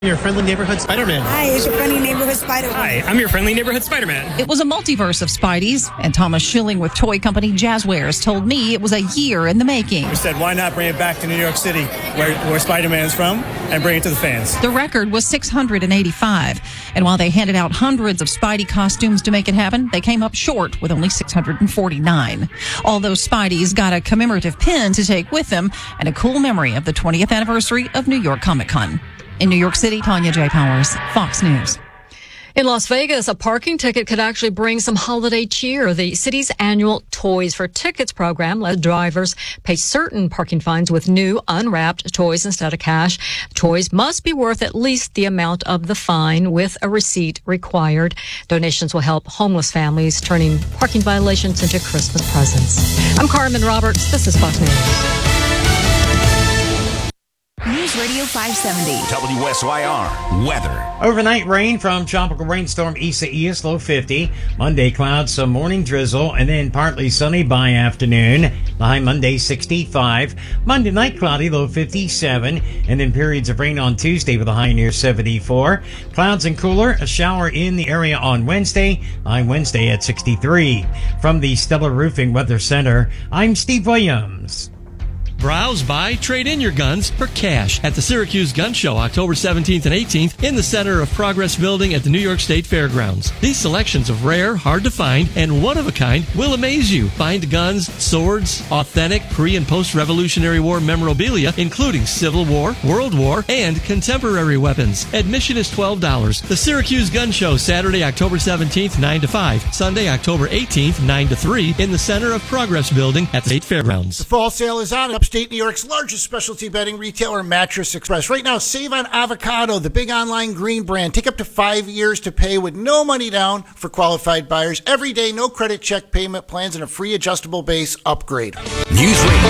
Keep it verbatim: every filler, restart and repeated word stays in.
Your friendly neighborhood Spider-Man. Hi, it's your friendly neighborhood Spider-Man. Hi, I'm your friendly neighborhood Spider-Man. It was a multiverse of Spideys, and Thomas Schilling with toy company Jazzwares told me it was a year in the making. We said, why not bring it back to New York City, where, where Spider-Man is from, and bring it to the fans. The record was six hundred eighty-five, and while they handed out hundreds of Spidey costumes to make it happen, they came up short with only six hundred forty-nine. All those Spideys got a commemorative pin to take with them and a cool memory of the twentieth anniversary of New York Comic Con. In New York City, Tanya J. Powers, Fox News. In Las Vegas, a parking ticket could actually bring some holiday cheer. The city's annual Toys for Tickets program lets drivers pay certain parking fines with new, unwrapped toys instead of cash. Toys must be worth at least the amount of the fine, with a receipt required. Donations will help homeless families, turning parking violations into Christmas presents. I'm Carmen Roberts. This is Fox News. News Radio five seventy. W S Y R weather. Overnight rain from tropical rainstorm Isaias, low fifty. Monday clouds, some morning drizzle, and then partly sunny by afternoon. The high Monday sixty-five. Monday night cloudy, low fifty-seven. And then periods of rain on Tuesday with a high near seventy-four. Clouds and cooler, a shower in the area on Wednesday. High Wednesday at sixty-three. From the Stellar Roofing Weather Center, I'm Steve Williams. Browse, buy, trade in your guns for cash at the Syracuse Gun Show, October seventeenth and eighteenth in the Center of Progress Building at the New York State Fairgrounds. These selections of rare, hard to find, and one-of-a-kind will amaze you. Find guns, swords, authentic pre- and post-Revolutionary War memorabilia, including Civil War, World War, and contemporary weapons. Admission is twelve dollars. The Syracuse Gun Show, Saturday, October seventeenth, nine to five. Sunday, October eighteenth, nine to three in the Center of Progress Building at the State Fairgrounds. The fall sale is on. Upstate New York's largest specialty bedding retailer, Mattress Express. Right now, save on Avocado, the big online green brand. Take up to five years to pay with no money down for qualified buyers. Every day, no credit check payment plans, and a free adjustable base upgrade. News Radio